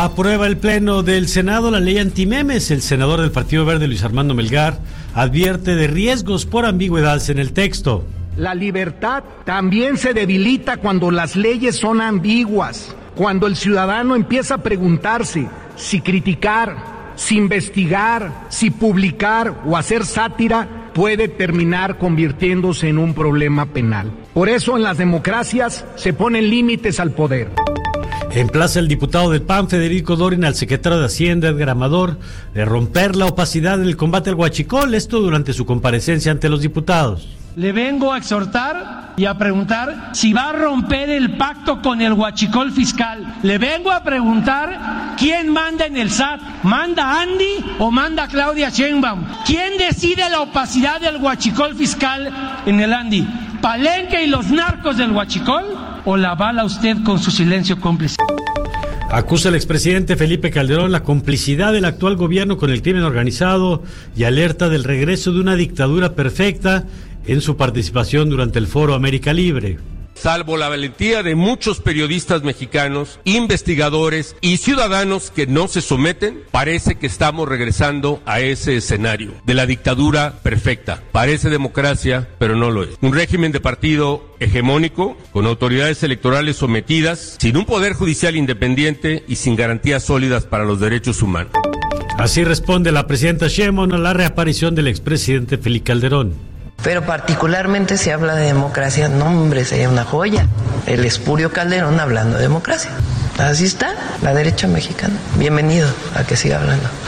Aprueba el Pleno del Senado la ley antimemes. El senador del Partido Verde, Luis Armando Melgar, advierte de riesgos por ambigüedades en el texto. La libertad también se debilita cuando las leyes son ambiguas, cuando el ciudadano empieza a preguntarse si criticar, si investigar, si publicar o hacer sátira puede terminar convirtiéndose en un problema penal. Por eso en las democracias se ponen límites al poder. Emplaza el diputado del PAN, Federico Dorin, al secretario de Hacienda, Edgar Amador, de romper la opacidad del combate al huachicol, esto durante su comparecencia ante los diputados. Le vengo a exhortar y a preguntar si va a romper el pacto con el huachicol fiscal. Le vengo a preguntar quién manda en el SAT. ¿Manda Andy o manda Claudia Sheinbaum? ¿Quién decide la opacidad del huachicol fiscal en el Andy? ¿Palenque y los narcos del huachicol? ¿O la avala usted con su silencio cómplice? Acusa el expresidente Felipe Calderón la complicidad del actual gobierno con el crimen organizado y alerta del regreso de una dictadura perfecta en su participación durante el Foro América Libre. Salvo la valentía de muchos periodistas mexicanos, investigadores y ciudadanos que no se someten, parece que estamos regresando a ese escenario de la dictadura perfecta. Parece democracia, pero no lo es. Un régimen de partido hegemónico, con autoridades electorales sometidas, sin un poder judicial independiente y sin garantías sólidas para los derechos humanos. Así responde la presidenta Sheinbaum a la reaparición del expresidente Felipe Calderón. Pero particularmente se habla de democracia, no hombre, sería una joya. El espurio Calderón hablando de democracia. Así está la derecha mexicana. Bienvenido a que siga hablando.